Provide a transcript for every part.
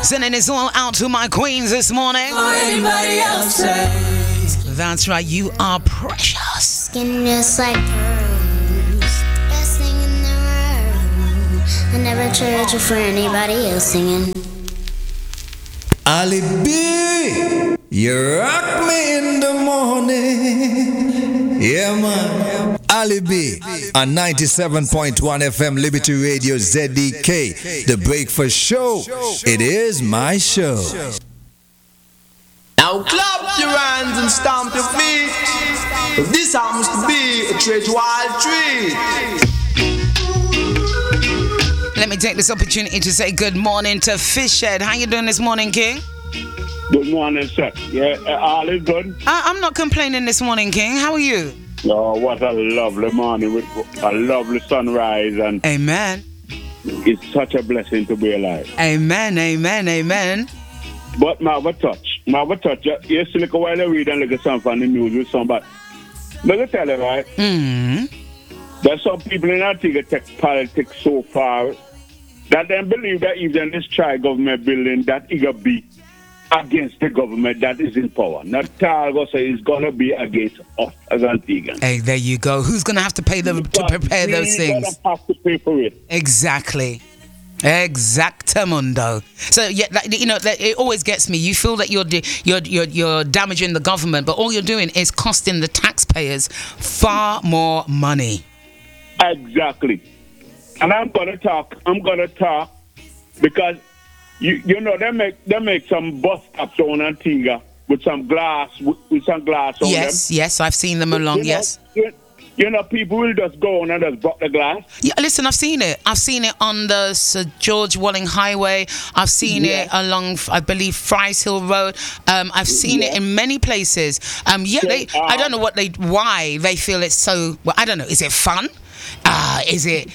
Sending this all out to my queens this morning. Or anybody else says. That's right, you are precious. Skin just like pearls. Best thing in the world. I never trade you for anybody else singing. Ali B, you rock me in the morning. Yeah, man. Ali B on 97.1 FM Liberty Radio ZDK. The Breakfast Show. It is my show. Now clap your hands and stamp your feet. This happens to be a treat wild treat. Let me take this opportunity to say good morning to Fishhead. How you doing this morning, King? Good morning, sir. Yeah, all is good. I'm not complaining this morning, King. How are you? Oh, what a lovely morning with a lovely sunrise, and Amen. it's such a blessing to be alive. Amen, amen, amen. But my touch. Yes, look a while I read and look at something on the news with somebody. Let me tell you, right? There's some people in Antigua take politics so far that they believe that even this try government building that it gonna be against the government that is in power. Not Targo say it's gonna be against us as Antiguans. Hey, there you go. Who's gonna have to pay to prepare those things? We're gonna have to pay for it. Exactly. Exactamundo. So yeah, it always gets me. You feel that you're damaging the government, but all you're doing is costing the taxpayers far more money. Exactly. And I'm gonna talk because you know they make some bus stops on Antigua with some glass on them. Yes, I've seen them along. Yes. You know, people will just go on and just block the glass. Yeah, listen, I've seen it. I've seen it on the Sir George Walling Highway. I've seen it along, I believe, Fries Hill Road. I've seen it in many places. I don't know why they feel it's so. Well, I don't know. Is it fun? Is it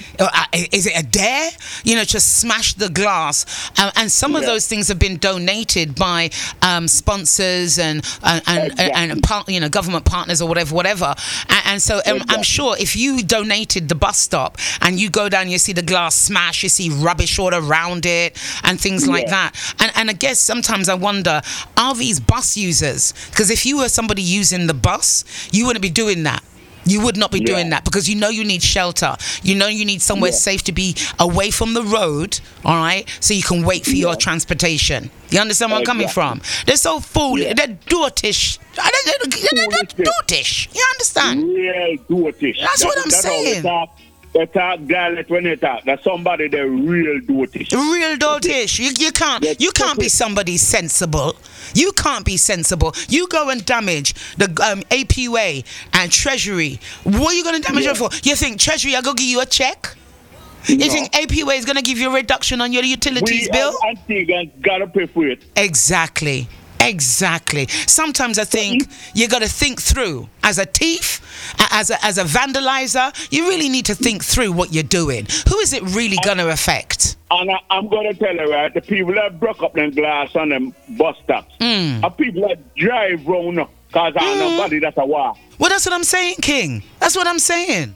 a dare? To smash the glass? And some of those things have been donated by sponsors and government partners or whatever. And so I'm sure if you donated the bus stop and you go down, you see the glass smash, you see rubbish all around it and things like that. And I guess sometimes I wonder, are these bus users? Because if you were somebody using the bus, you wouldn't be doing that. You would not be doing that because you need shelter. You need somewhere safe to be away from the road, all right? So you can wait for your transportation. You understand where I'm coming from? They're so foolish. They're dotish. They're dotish. You understand? Real dotish. That's what I'm saying. They talk dialect when they talk. That's somebody they're real dotish. Real dotish. You can't be somebody sensible. You can't be sensible. You go and damage the APUA and Treasury. What are you going to damage it for? You think Treasury are going to give you a check? You think APUA is going to give you a reduction on your utilities bill? We got to pay for it. Exactly. Sometimes I think you got to think through. As a thief, as a vandalizer, you really need to think through what you're doing. Who is it really going to affect? And I'm going to tell you, right, the people that broke up them glass on them bus stops are people that drive round because I know nobody that's a war. Well, that's what I'm saying, King. That's what I'm saying.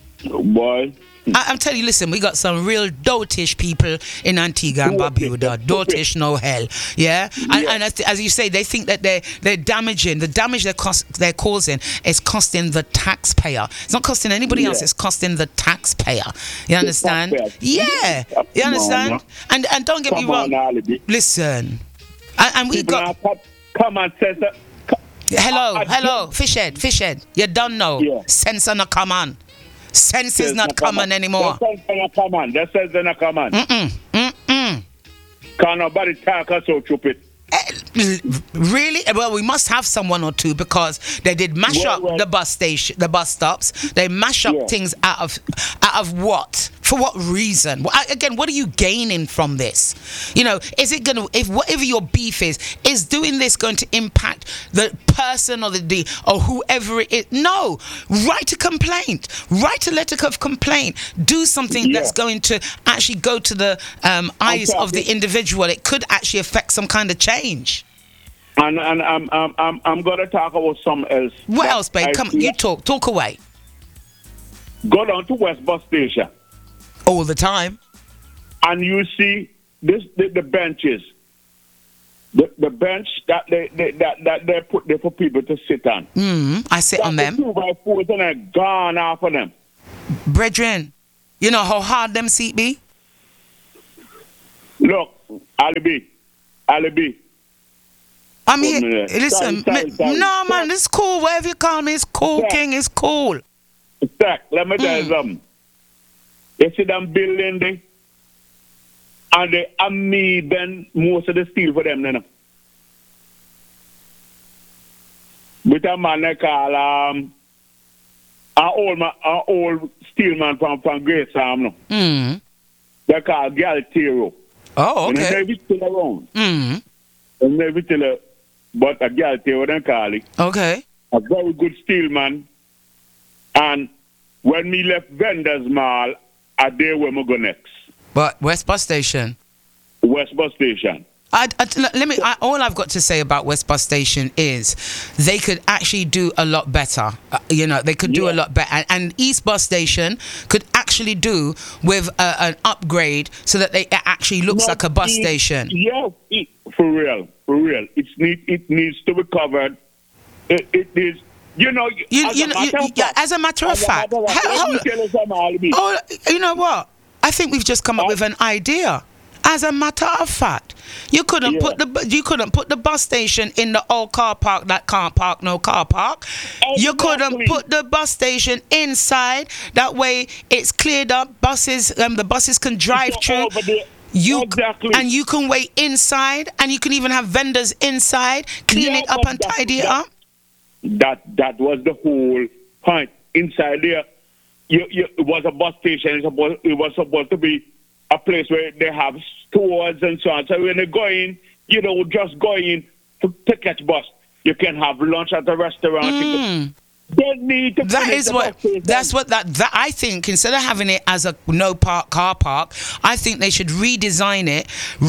Boy. I'm telling you, listen, we got some real dotish people in Antigua and Barbuda. Dotish, no hell. Yeah? And as you say, they think that they're damaging. The damage they're causing is costing the taxpayer. It's not costing anybody else. It's costing the taxpayer. You understand? Yeah. You understand? And don't get me wrong. Listen. And we got... Come on, Cesar. Hello. Fishhead. You don't know. Yeah. Sense not come on. Sense is not common anymore. That sense is not common. Can't nobody talk us so stupid. Really? Well, we must have someone or two because they did mash up the bus stops. They mash up things out of what? For what reason? Again, what are you gaining from this? Is it going to, if whatever your beef is doing this going to impact the person or or whoever it is? No. Write a complaint. Write a letter of complaint. Do something that's going to actually go to the eyes of the individual. It could actually affect some kind of change. And I'm going to talk about something else. What else, babe? Come, you talk away. Go down to West Bus Station. All the time. And you see the benches The bench that they put there for people to sit on. I sit on them. 2x4s and they're gone off of them. Brethren, you know how hard them seat be? Look, Alibi. I'm here. Listen, no, man, it's cool. Whatever you call me, it's cool, Yeah. King, it's cool. Zach, let me tell you something. You see them building there? And they ameben most of the steel for them, you know. With a man they call an old steel man from Great Sam, no. They call Galtero. Oh, And okay. they still around. And they still but a Galtero they call it. Okay. A very good steel man. And when me left Vendors Mall, a day where me go next. But West Bus Station. West Bus Station. All I've got to say about West Bus Station is they could actually do a lot better. They could do a lot better. And East Bus Station could actually do with an upgrade so that it actually looks like a bus station. Yeah, for real. It needs to be covered. It is. As a matter of fact, you know what? I think we've just come up with an idea. As a matter of fact, you couldn't put the bus station in the old car park that can't park no car park. Exactly. You couldn't put the bus station inside. That way, it's cleared up. The buses can drive through. Exactly. And you can wait inside, and you can even have vendors inside, clean it up and tidy it up. That was the whole point. Inside there, it was a bus station. It was supposed to be a place where they have stores and so on. So when they go in, just go in to catch bus. You can have lunch at the restaurant. They need to that's what I think. Instead of having it as a no park car park, I think they should redesign it,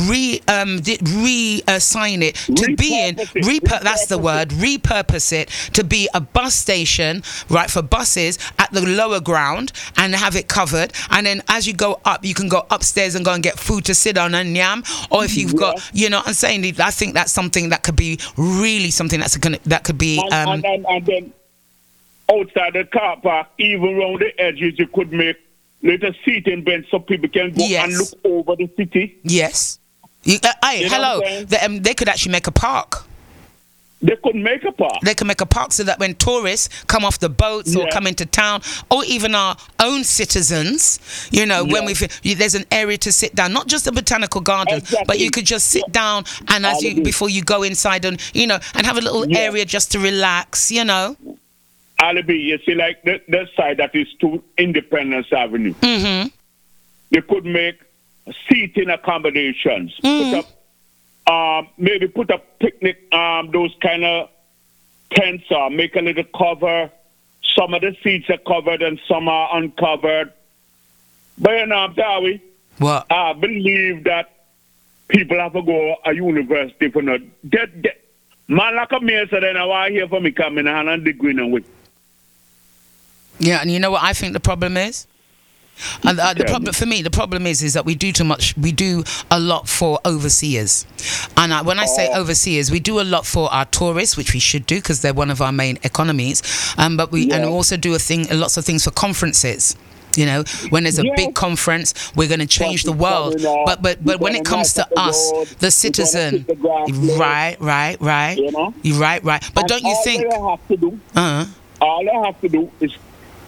reassign it to being that's the word, repurpose it to be a bus station, right, for buses at the lower ground and have it covered. And then as you go up, you can go upstairs and go and get food to sit on and yam. Or if you've got, I'm saying, I think that's something that could be really something that could be. And then outside the car park, even around the edges, you could make little seating bench so people can go and look over the city. Yes. Hello. They could actually make a park. They could make a park. They can make a park so that when tourists come off the boats or come into town, or even our own citizens, when there's an area to sit down, not just the botanical garden, but you could just sit down and before you go inside and have a little area just to relax, Alibi, you see, like the side that is to Independence Avenue. They could make seating accommodations. Maybe put up picnic, those kind of tents, or make a little cover. Some of the seats are covered and some are uncovered. But Darby, what? I believe that people have to go to a university for not man like a me, so then I want to hear from me coming and a degree and with. Yeah, and you know what I think the problem is? And the problem is that we do too much. We do a lot for overseers, and when I say overseers, we do a lot for our tourists, which we should do because they're one of our main economies. But we also do lots of things for conferences. When there's a big conference, we're going to change the world. But when it comes to us, the citizen, right. You're right. But don't you think? All they have to do is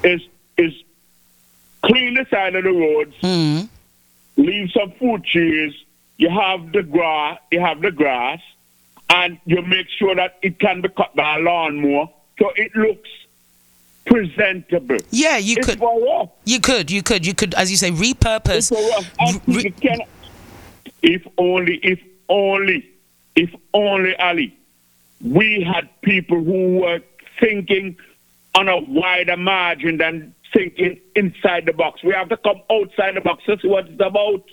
clean the side of the roads, leave some food trees. You have the grass, and you make sure that it can be cut by a lawnmower, so it looks presentable. Yeah, you could, as you say, repurpose. If only, Ali, we had people who were thinking on a wider margin than thinking inside the box. We have to come outside the box to see what it's about.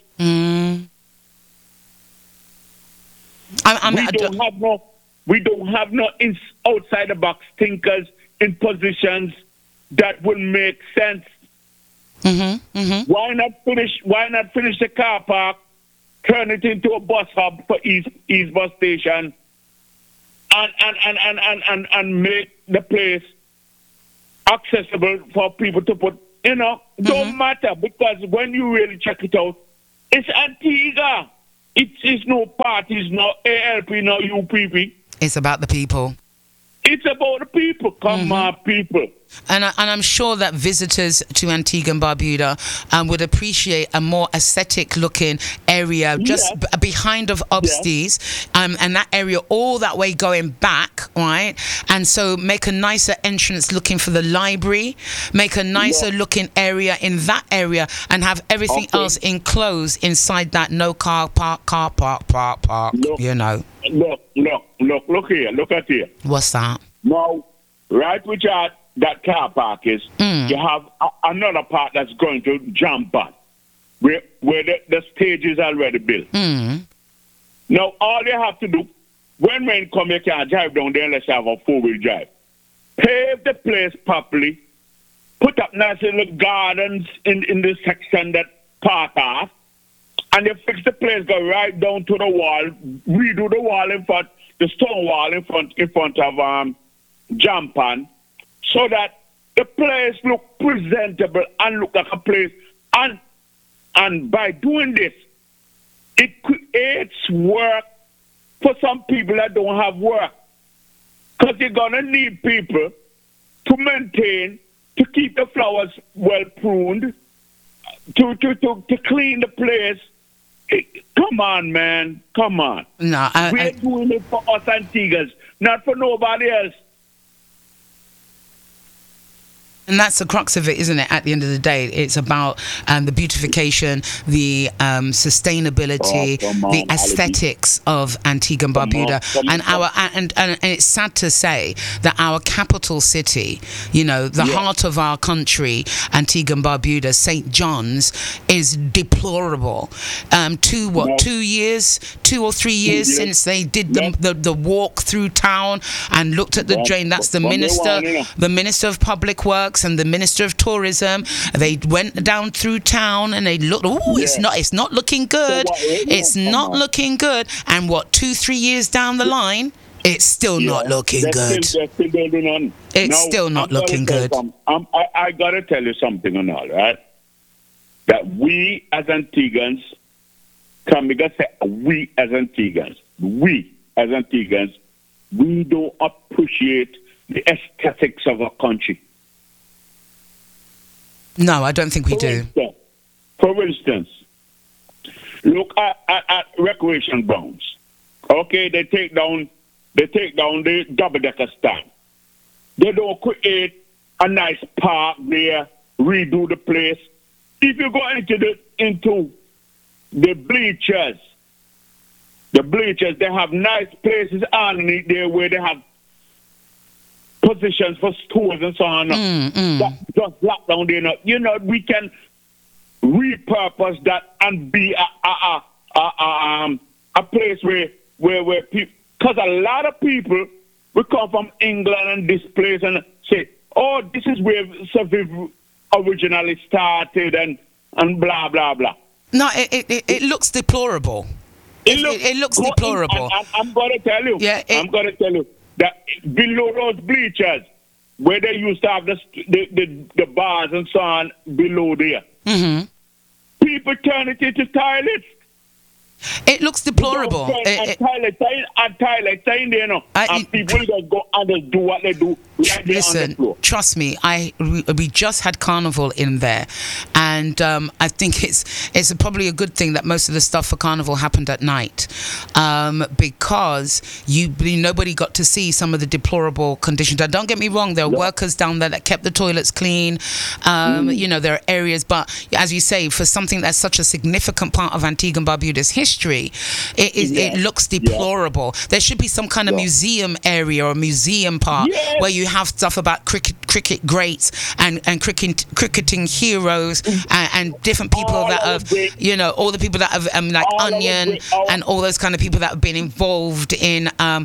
We don't have no outside the box thinkers in positions that would make sense. Why not finish the car park turn it into a bus hub for East Bus Station, and make the place accessible for people to put. Don't matter, because when you really check it out, it's Antigua. It's no parties, no ALP, no UPP. It's about the people. It's about the people. Come on, people. And I'm sure that visitors to Antigua and Barbuda would appreciate a more aesthetic-looking area just behind of Obsties, and that area all that way going back, right? And so make a nicer entrance looking for the library, make a nicer looking area in that area, and have everything else enclosed inside that no car park, Look, you know. Look here, look at here. What's that? Now, right which that car park is, you have another part that's going to jump on, where the stage is already built. Now, all you have to do, when rain come, you can't drive down there unless you have a four-wheel drive. Pave the place properly, put up nice little gardens in this section that part off, and you fix the place, go right down to the wall, redo the wall in front, the stone wall in front of Jampan, so that the place look presentable and look like a place. And by doing this, it creates work for some people that don't have work. Because you're going to need people to maintain, to keep the flowers well pruned, to clean the place. Come on, man. Come on. No, We're doing it for us Antiguans, not for nobody else. And that's the crux of it, isn't it? At the end of the day, it's about the beautification, the sustainability, the aesthetics of Antigua and Barbuda, and it's sad to say that our capital city, the heart of our country, Antigua and Barbuda, St. John's, is deplorable. 2 or 3 years since they did the walk through town and looked at the drain. That's the minister of Public Works and the Minister of Tourism. They went down through town and they looked. It's not looking good. It's not looking good. And 2-3 years down the line, it's still not looking good. It's still not looking good. I gotta tell you something and all, right? That we as Antiguans, we as Antiguans, we don't appreciate the aesthetics of our country. No, I don't think we do. For instance, look at recreation grounds. Okay, they take down the double-decker stand. They don't create a nice park there, redo the place. If you go into the bleachers, they have nice places underneath there where they have positions for stores and so on. That just lock down there. We can repurpose that and be a place where people, because a lot of people will come from England and this place and say, oh, this is where Saviv originally started and blah blah blah. No, it looks deplorable. It looks deplorable. I'm gonna tell you. I'm gonna tell you that below those bleachers, where they used to have the bars and so on below there, people turn it into toilets. It looks deplorable. Toilets in there, and people just go and just do what they do right there on the floor. Trust me, we just had Carnival in there, and I think it's probably a good thing that most of the stuff for Carnival happened at night, because nobody got to see some of the deplorable conditions. Now, don't get me wrong, there are workers down there that kept the toilets clean. There are areas, but as you say, for something that's such a significant part of Antigua and Barbuda's history, it looks deplorable. There should be some kind of museum area or museum part where you have stuff about cricket greats and cricketing heroes and different people that have, all the people that have like Onion and all those kind of people that have been involved in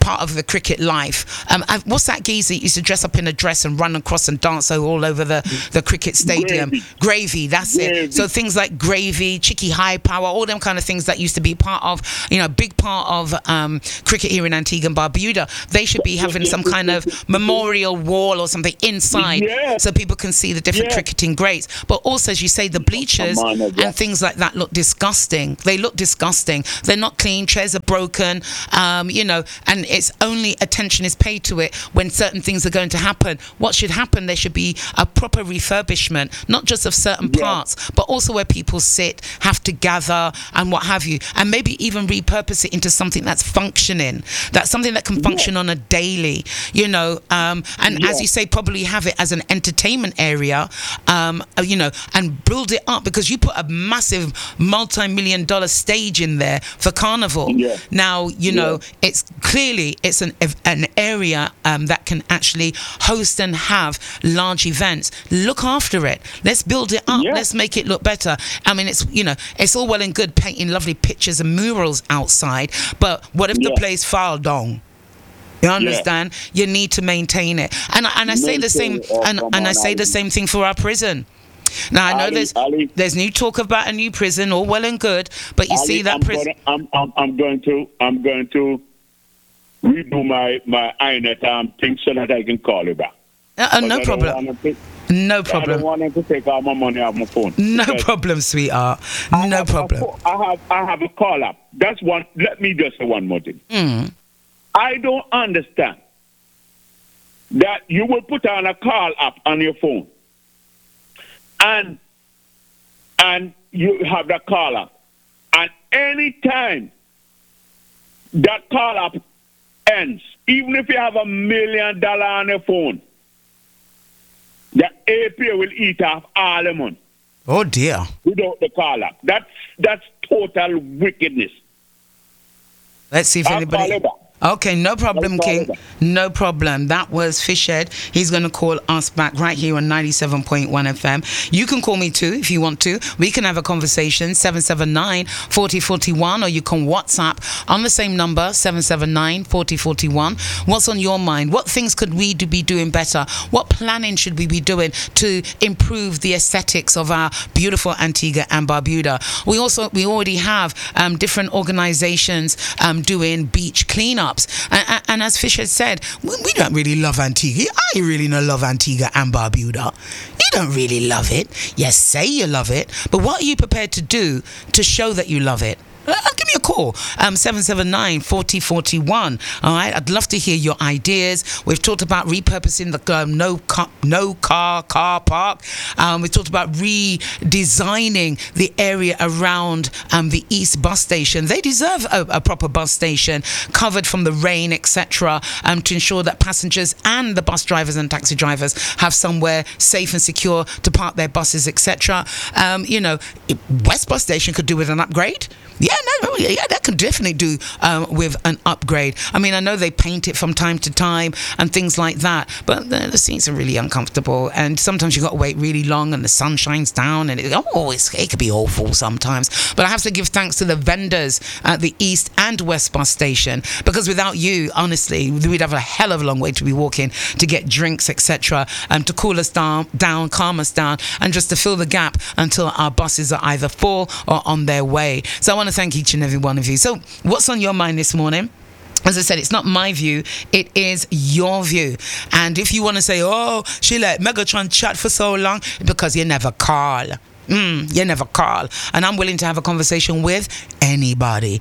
part of the cricket life. What's that geezer that used to dress up in a dress and run across and dance all over the cricket stadium? Gravy, that's it. So things like Gravy, Chicky High Power, all them kind of things that used to be part of, big part of cricket here in Antigua and Barbuda. They should be having some kind of memorial wall or something inside so people can see the different cricketing greats. But also, as you say, the bleachers and things like that look disgusting. They look disgusting. They're not clean. Chairs are broken, and it's only attention is paid to it when certain things are going to happen. What should happen? There should be a proper refurbishment, not just of certain parts, but also where people sit, have to gather, and what have you, and maybe even repurpose it into something that's functioning. That's something that can function on a daily, as you say, probably have it as an entertainment area, and build it up, because you put a massive multi-million-dollar stage in there for Carnival. Now, it's clearly an area that can actually host and have large events. Look after it. Let's build it up. Let's make it look better. I mean, it's all well and good painting lovely pictures and murals outside, but what if the place fall down? You understand? You need to maintain it. And I say the same, and I say the same thing for our prison. Now I know there's new talk about a new prison, all well and good, but you see that prison. I'm going to redo my INET thing so that I can call you back. No problem. No problem. I don't want him to take all my money off my phone. No problem, sweetheart. No problem. I have a call up. That's one. Let me just say one more thing. I don't understand that you will put on a call app on your phone, and you have that call app, and any time that call app ends, even if you have $1 million on your phone, the AP will eat off all the money. Oh dear! Without the call app, that's total wickedness. Let's see if anybody. Okay, no problem, King. No problem. That was Fishhead. He's going to call us back right here on 97.1 FM. You can call me too if you want to. We can have a conversation, 779-4041, or you can WhatsApp on the same number, 779-4041. What's on your mind? What things could we be doing better? What planning should we be doing to improve the aesthetics of our beautiful Antigua and Barbuda? We already have different organizations doing beach cleanup. And as Fish had said, we don't really love Antigua. I really don't love Antigua and Barbuda. You don't really love it. Yes, say you love it, but what are you prepared to do to show that you love it? Give me a call, 779-4041. All right, I'd love to hear your ideas. We've talked about repurposing the no car park. We've talked about redesigning the area around the East bus station. They deserve a proper bus station covered from the rain, etc., to ensure that passengers and the bus drivers and taxi drivers have somewhere safe and secure to park their buses, etc. West bus station could do with an upgrade. That could definitely do with an upgrade. I mean, I know they paint it from time to time and things like that, but the seats are really uncomfortable, and sometimes you got to wait really long, and the sun shines down, and it could be awful sometimes. But I have to give thanks to the vendors at the East and West bus station, because without you, honestly, we'd have a hell of a long way to be walking to get drinks, etc., to cool us down, calm us down, and just to fill the gap until our buses are either full or on their way. So I want to thank each and every one of you. So what's on your mind this morning? As I said, it's not my view, it is your view. And if you want to say, oh, she let Megatron chat for so long, because you never call. You never call. And I'm willing to have a conversation with anybody.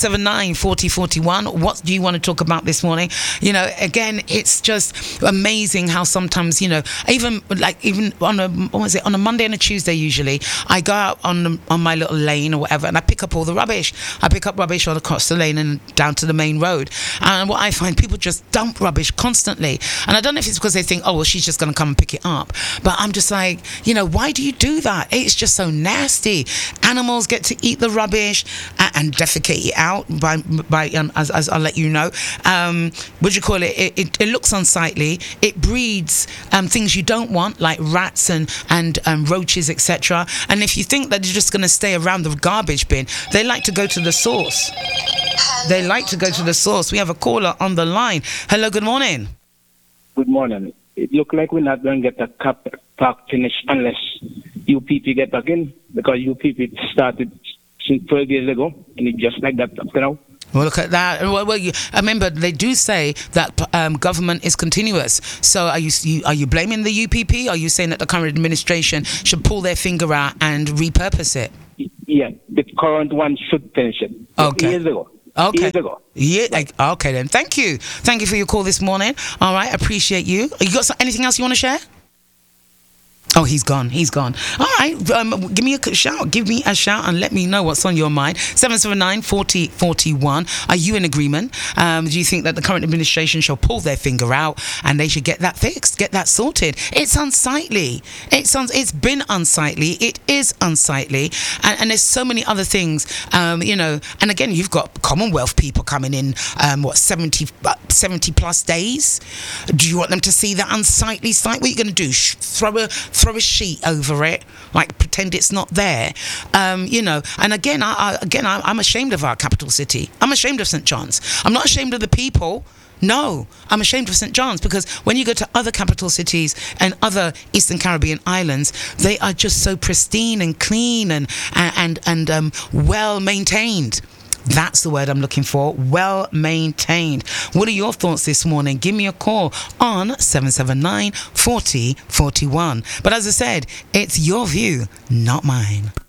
779-4041. What do you want to talk about this morning? Again, it's just amazing how sometimes, even on a Monday and a Tuesday usually, I go out on my little lane or whatever, and I pick up all the rubbish. I pick up rubbish all across the lane and down to the main road. And what I find, people just dump rubbish constantly. And I don't know if it's because they think, oh, well, she's just going to come and pick it up. But I'm just like, why do you do that? it's just so nasty. Animals get to eat the rubbish and defecate it out by as I'll let you know. What do you call it? It looks unsightly. It breeds things you don't want, like rats and roaches, etc. And if you think that you're just going to stay around the garbage bin, they like to go to the source. They like to go to the source. We have a caller on the line. Hello, good morning. Good morning. It looks like we're not going to get the park finished unless UPP get back in, because UPP started since 12 years ago, and it's just like that up to now. Well, look at that. Well, I remember they do say that government is continuous. So are you blaming the UPP? Are you saying that the current administration should pull their finger out and repurpose it? Yeah, the current one should finish it. Okay. Years ago. Okay. Years ago. Yeah. Okay then. Thank you for your call this morning. All right, appreciate you. You got anything else you want to share? Oh, he's gone. All right, give me a shout. Give me a shout and let me know what's on your mind. 779-4041. Are you in agreement? Do you think that the current administration shall pull their finger out and they should get that fixed, get that sorted? It's unsightly. It's been unsightly. It is unsightly. And there's so many other things, And again, you've got Commonwealth people coming in, 70 plus days. Do you want them to see that unsightly sight? What are you going to do? Throw a sheet over it, like pretend it's not there, And again, I'm ashamed of our capital city. I'm ashamed of St. John's. I'm not ashamed of the people. No, I'm ashamed of St. John's, because when you go to other capital cities and other Eastern Caribbean islands, they are just so pristine and clean and well maintained. That's the word I'm looking for. Well maintained. What are your thoughts this morning? Give me a call on 779-4041. But as I said, it's your view, not mine.